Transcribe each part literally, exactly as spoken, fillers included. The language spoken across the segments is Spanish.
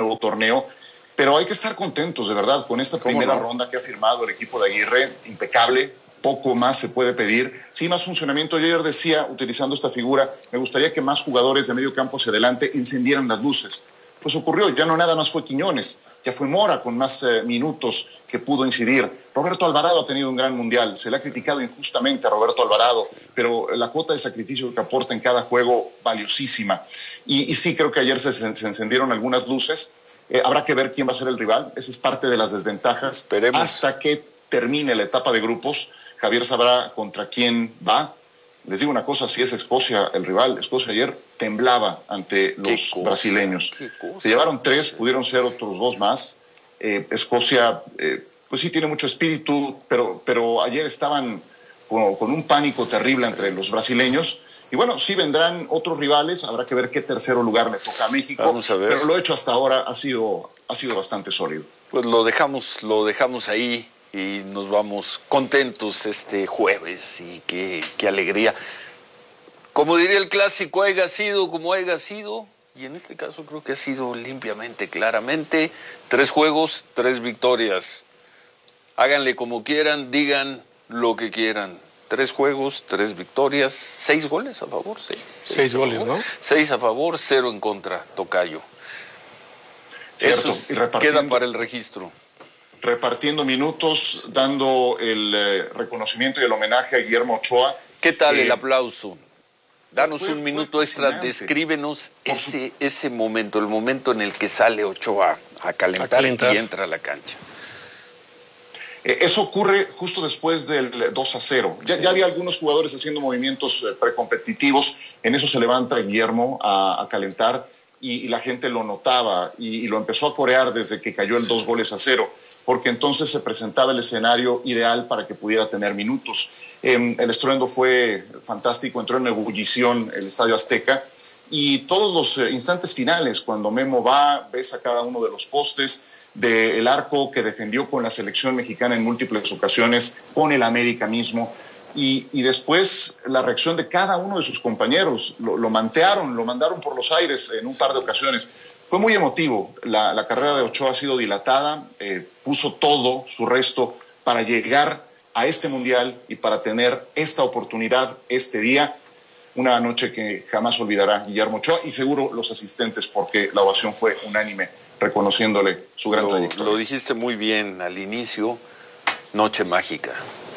nuevo torneo, pero hay que estar contentos de verdad con esta primera no? ronda que ha firmado el equipo de Aguirre, impecable, poco más se puede pedir, sí más funcionamiento. Yo ayer decía, utilizando esta figura, me gustaría que más jugadores de medio campo hacia adelante encendieran las luces. Pues ocurrió, ya no nada más fue Quiñones, ya fue Mora con más eh, minutos que pudo incidir. Roberto Alvarado ha tenido un gran mundial, se le ha criticado injustamente a Roberto Alvarado, pero la cuota de sacrificio que aporta en cada juego, valiosísima. Y, y sí, creo que ayer se, se encendieron algunas luces. Eh, habrá que ver quién va a ser el rival, esa es parte de las desventajas. Esperemos. Hasta que termine la etapa de grupos, Javier sabrá contra quién va. Les digo una cosa, si es Escocia el rival, Escocia ayer temblaba ante los cosa, brasileños. Se llevaron tres, pudieron ser otros dos más. Eh, Escocia, eh, pues sí tiene mucho espíritu, pero, pero ayer estaban con, con un pánico terrible entre los brasileños. Y bueno, sí vendrán otros rivales, habrá que ver qué tercero lugar le toca a México. Vamos a ver. Pero lo hecho hasta ahora ha sido, ha sido bastante sólido. Pues lo dejamos, lo dejamos ahí. Y nos vamos contentos este jueves y qué, qué alegría. Como diría el clásico, haya sido como haya sido, y en este caso creo que ha sido limpiamente, claramente, tres juegos, tres victorias. Háganle como quieran, digan lo que quieran. Tres juegos, tres victorias, seis goles a favor, seis. Seis, seis goles, ¿no? Seis a favor, cero en contra, tocayo. Cierto. Eso es, queda para el registro. Repartiendo minutos, dando el eh, reconocimiento y el homenaje a Guillermo Ochoa. ¿Qué tal eh, el aplauso? Danos fue, un minuto extra, descríbenos ese, ese momento, el momento en el que sale Ochoa a calentar, a calentar. y entra a la cancha. Eh, eso ocurre justo después del dos a cero. Ya, sí. ya había algunos jugadores haciendo movimientos eh, precompetitivos, en eso se levanta Guillermo a, a calentar y, y la gente lo notaba y, y lo empezó a corear desde que cayó el dos goles a cero. Porque entonces se presentaba el escenario ideal para que pudiera tener minutos. Eh, el estruendo fue fantástico, entró en ebullición el Estadio Azteca, y todos los eh, instantes finales, cuando Memo va, ves a cada uno de los postes, del arco que defendió con la selección mexicana en múltiples ocasiones, con el América mismo, y, y después la reacción de cada uno de sus compañeros, lo, lo mantearon, lo mandaron por los aires en un par de ocasiones. Fue muy emotivo, la, la carrera de Ochoa ha sido dilatada, eh, puso todo su resto para llegar a este mundial y para tener esta oportunidad este día, una noche que jamás olvidará Guillermo Ochoa y seguro los asistentes, porque la ovación fue unánime reconociéndole su gran lo, trayectoria. Lo dijiste muy bien al inicio, noche mágica.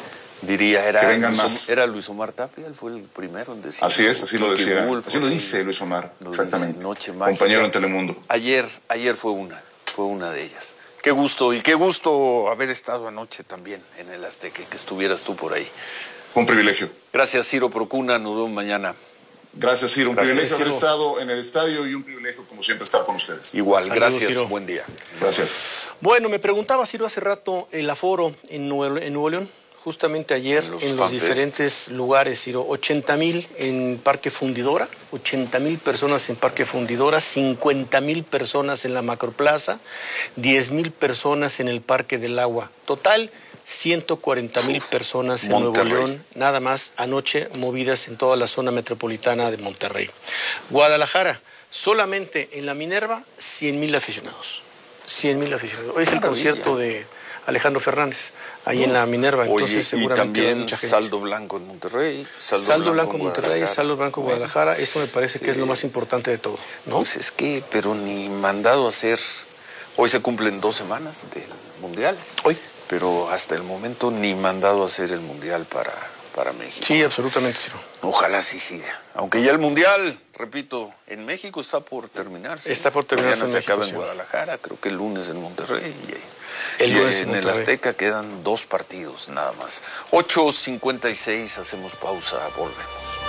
Diría, era, Luis, más. era Luis Omar Tapia, él fue el primero en decir. Así es, así lo decía. Wolf, así lo dice Luis Omar, exactamente. Dice, noche mágica. Compañero en Telemundo. Ayer, ayer fue una, fue una de ellas. Qué gusto, y qué gusto haber estado anoche también en el Azteca, que estuvieras tú por ahí. Fue un privilegio. Gracias, Ciro Procuna, nos vemos mañana. Gracias, Ciro. Un gracias, privilegio Ciro. haber estado en el estadio y un privilegio, como siempre, estar con ustedes. Igual, Saludos, gracias, Ciro. Buen día. Gracias. Bueno, me preguntaba, Ciro, hace rato el aforo en Nuevo, en Nuevo León. Justamente ayer en los, en los diferentes lugares, Ciro, ochenta mil en Parque Fundidora, ochenta mil personas en Parque Fundidora, cincuenta mil personas en la Macroplaza, diez mil personas en el Parque del Agua. Total, ciento cuarenta mil personas en Monterrey. Nuevo León, nada más anoche movidas en toda la zona metropolitana de Monterrey. Guadalajara, solamente en la Minerva, cien mil aficionados. cien mil aficionados. Hoy es el concierto de Alejandro Fernández, ahí no. en la Minerva, entonces Oye, seguramente y también mucha gente. Saldo Blanco en Monterrey, Saldo, Saldo Blanco en Monterrey, Saldo Blanco en Guadalajara, eso me parece sí. que es lo más importante de todo, ¿no? Pues es que, pero ni mandado a hacer, hoy se cumplen dos semanas del Mundial, hoy, pero hasta el momento ni mandado a hacer el Mundial para, para México. Sí, absolutamente, sí. Ojalá sí siga, aunque ya el Mundial, repito, en México está por terminarse. Está por terminarse. Mañana en se acaba México, en Guadalajara, creo que el lunes en Monterrey y ahí. El lunes en el Azteca quedan dos partidos nada más. ocho cincuenta y seis, hacemos pausa, volvemos.